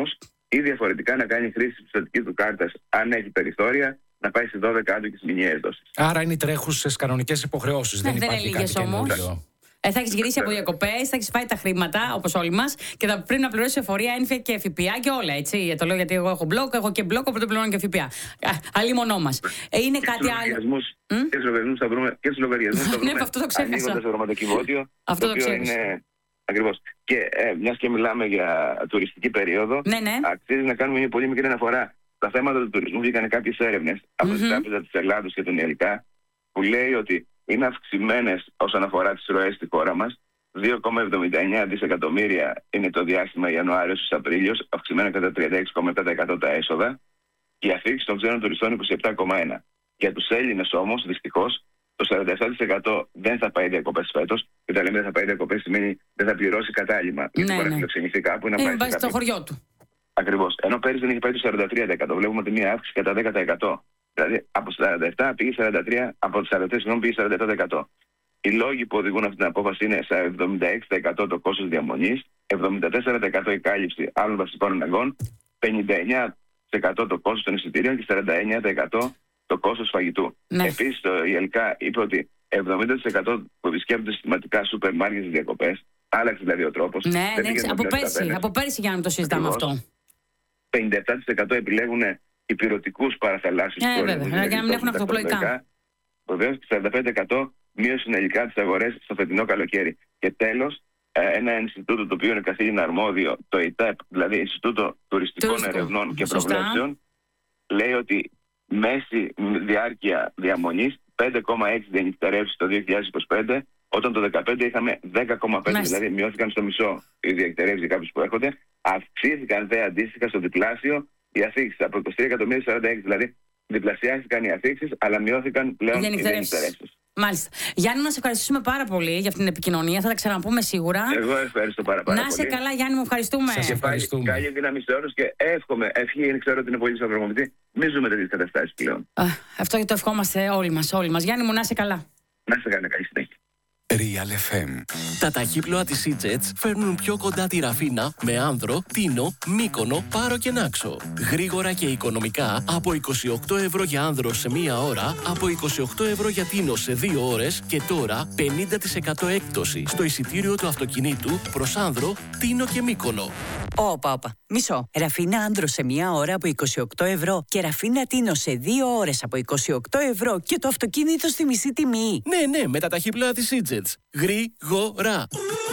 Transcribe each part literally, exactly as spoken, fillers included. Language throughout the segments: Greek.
λογαριασμούς ή διαφορετικά να κάνει χρήση της πιστωτικής του κάρτας, αν έχει περιθώρια, να πάει στις δώδεκα άτοκες μηνιαίες δόσεις. Άρα είναι οι τρέχουσες κανονικές υποχρεώσεις. Ναι, δεν δεν υπάρχει είναι κάτι λίγες όμως. καινούριο. Ε, θα έχεις γυρίσει από διακοπές, θα έχεις φάει τα χρήματα, όπως όλοι μας, και θα πρέπει να πληρώσεις εφορία, ένφια και ΦΠΑ και όλα, έτσι. Το λέω γιατί εγώ έχω μπλοκ, έχω και μπλοκ, οπότε πληρώνω και ΦΠΑ. Αλλήμονό μας. Ε, είναι και κάτι άλλο. Και στους λογαριασμούς θα βρούμε, και στους λογαριασμούς θα βρούμε, ναι, αυτό το ξέχασα. ανοίγοντας το γραμματοκιβώτιο, αυτό το το οποίο είναι ακριβώς. Και ε, μιας και μιλάμε για τουριστική περίοδο, ναι, ναι. αξίζει να κάνουμε μια πολύ μικρή αναφορά. Στα θέματα του τουρισμού βγήκαν κάποιες έρευνες mm-hmm. από την Τράπεζα της Ελλάδος και τον ΕΛΚΑ, που λέει ότι είναι αυξημένες όσον αφορά τις ροές στη χώρα μας. δύο κόμμα εβδομήντα εννέα δισεκατομμύρια είναι το διάστημα Ιανουάριος έως Απρίλιος, αυξημένα κατά τριάντα έξι κόμμα επτά τοις εκατό τα έσοδα, και η αφήξη των ξένων τουριστών είκοσι επτά κόμμα ένα τοις εκατό. Για τους Έλληνες όμως, δυστυχώς, το σαράντα επτά τοις εκατό δεν θα πάει διακοπές φέτος. Και όταν λέμε δεν θα πάει διακοπές, σημαίνει δεν θα πληρώσει κατάλημα. Ναι, γιατί μπορεί να ναι. φιλοξενηθεί κάπου ή να Ε, πάει, πάει στο κάποιο... χωριό του. Ακριβώς. Ενώ πέρυσι δεν είχε πάει το σαράντα τρία τοις εκατό. Βλέπουμε ότι μια αύξηση κατά δέκα τοις εκατό. Δηλαδή από σαράντα επτά πήγε σαράντα τρία, από σαράντα τρία συγγνώμη, πήγε σαράντα επτά τοις εκατό. Οι λόγοι που οδηγούν αυτή την απόφαση είναι σε εβδομήντα έξι τοις εκατό το κόστος διαμονής, εβδομήντα τέσσερα τοις εκατό η κάλυψη άλλων βασικών αναγκών, πενήντα εννέα τοις εκατό το κόστος των εισιτήριων και σαράντα εννέα τοις εκατό το κόστος φαγητού. Ναι. Επίσης, το η ΕΛΚΑ είπε ότι εβδομήντα τοις εκατό που επισκέπτονται συστηματικά σούπερ μάρκετ στις διακοπές, άλλαξε δηλαδή ο τρόπος. Ναι, ναι, από πέρσι, από πέρσι για να το συζητάμε αυτό. πενήντα επτά τοις εκατό επιλέγουν υπηρετικούς παραθαλάσσιους ε, προορισμούς. Βέβαια, για να μην έχουν αυτοπλοϊκά. Βεβαίως, σαράντα πέντε τοις εκατό μείωση συνολικά τις αγορές στο φετινό καλοκαίρι. Και τέλος, ένα Ινστιτούτο το οποίο είναι καθήλυνα αρμόδιο, το ΙΤΕΠ, δηλαδή Ινστιτούτο Τουριστικών Τουριστικό. Ερευνών και Σωστά. Προβλέψεων, λέει ότι μέση διάρκεια διαμονής πέντε κόμμα έξι διανυκτερεύσεις το δύο χιλιάδες είκοσι πέντε, όταν το δύο χιλιάδες δεκαπέντε είχαμε δέκα κόμμα πέντε, δηλαδή μειώθηκαν στο μισό οι διανυκτερεύσεις για κάποιους που έρχονται. Αυξήθηκαν δε αντίστοιχα στο διπλάσιο οι αφήξεις από είκοσι τρία εκατομμύρια σαράντα έξι, δηλαδή διπλασιάστηκαν οι αφήξεις, αλλά μειώθηκαν πλέον οι διανυκτερεύσεις. Μάλιστα. Γιάννη, να σε ευχαριστήσουμε πάρα πολύ για αυτήν την επικοινωνία. Θα τα ξαναπούμε σίγουρα. Εγώ ευχαριστώ πάρα, πάρα να πολύ. Να σε καλά, Γιάννη, μου ευχαριστούμε. Σας ευχαριστούμε. Καλή δύναμη σε όλους και εύχομαι, ευχή, ξέρω ότι είναι πολύ στον προγραμματή, μην ζούμε τέτοιες καταστάσεις πλέον. Α, αυτό το ευχόμαστε όλοι μας, όλοι μας. Γιάννη μου, να είσαι καλά. Να είσαι καλά, καλή συνέχεια. Real εφ εμ. Τα ταχύπλοα της Seajets φέρνουν πιο κοντά τη Ραφίνα με Άνδρο, Τίνο, Μύκονο, Πάρο και Νάξο. Γρήγορα και οικονομικά από είκοσι οκτώ ευρώ για Άνδρο σε μία ώρα, από είκοσι οκτώ ευρώ για Τίνο σε δύο ώρες και τώρα πενήντα τοις εκατό έκπτωση στο εισιτήριο του αυτοκινήτου προς Άνδρο, Τίνο και Μύκονο. Όπα, όπα. Μισό. Ραφίνα Άνδρο σε μία ώρα από είκοσι οκτώ ευρώ και Ραφίνα Τίνο σε δύο ώρες από είκοσι οκτώ ευρώ και το αυτοκίνητο στη μισή τιμή. Ναι, ναι, με τα ταχύπλοα της Seajets. Γρήγορα.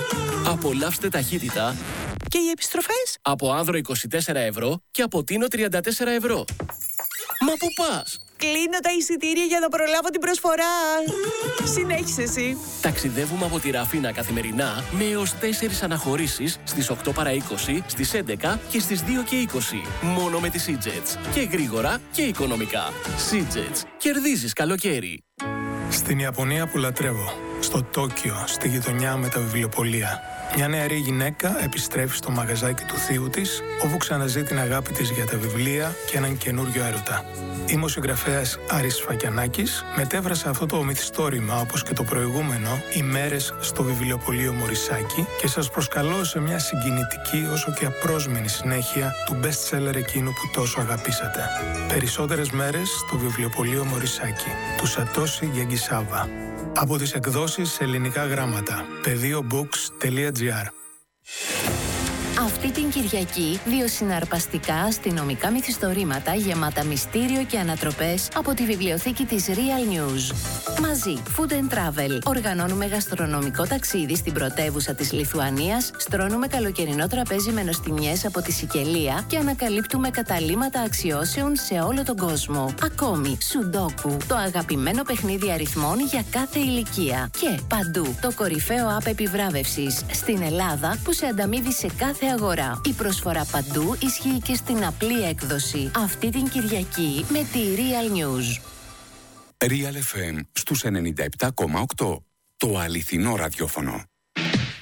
Απολαύστε ταχύτητα. Και οι επιστροφές? Από Άνδρο είκοσι τέσσερα ευρώ και από Τίνο τριάντα τέσσερα ευρώ. Μα πού πας? Κλείνω τα εισιτήρια για να προλάβω την προσφορά. Συνέχισε εσύ. Ταξιδεύουμε από τη Ραφίνα καθημερινά με έως τέσσερις αναχωρήσεις στις οκτώ παρά είκοσι, στις έντεκα και στις δύο και είκοσι. Μόνο με τη Seajets. Και γρήγορα και οικονομικά. Seajets. Κερδίζεις καλοκαίρι. Στην Ιαπωνία που λατρεύω. Στο Τόκιο, στη γειτονιά με τα βιβλιοπωλεία. Μια νεαρή γυναίκα επιστρέφει στο μαγαζάκι του θείου της, όπου ξαναζεί την αγάπη της για τα βιβλία και έναν καινούριο έρωτα. Είμαι ο συγγραφέας Άρης Φακιανάκης, μετέφρασα αυτό το μυθιστόρημα, όπως και το προηγούμενο, ημέρες στο βιβλιοπωλείο Μωρισάκη και σας προσκαλώ σε μια συγκινητική όσο και απρόσμενη συνέχεια του best seller εκείνου που τόσο αγαπήσατε. Περισσότερες μέρες στο βιβλιοπωλείο Μωρισάκη, του Σατόση Γιαγκισάβα. Από τις εκδόσεις σε ελληνικά γράμματα. πεδίο μπουκς τελεία τζι άρ. Αυτή την Κυριακή, δύο συναρπαστικά αστυνομικά μυθιστορήματα γεμάτα μυστήριο και ανατροπές από τη βιβλιοθήκη της Real News. Μαζί, Food and Travel. Οργανώνουμε γαστρονομικό ταξίδι στην πρωτεύουσα της Λιθουανίας, στρώνουμε καλοκαιρινό τραπέζι με νοστιμιές από τη Σικελία και ανακαλύπτουμε καταλύματα αξιώσεων σε όλο τον κόσμο. Ακόμη, Σουντόκου, το αγαπημένο παιχνίδι αριθμών για κάθε ηλικία. Και παντού, το κορυφαίο app επιβράβευσης στην Ελλάδα που σε ανταμείβει σε κάθε αγορά. Η προσφορά παντού ισχύει και στην απλή έκδοση. Αυτή την Κυριακή με τη Real News. Real εφ εμ στους ενενήντα επτά κόμμα οκτώ. Το αληθινό ραδιόφωνο.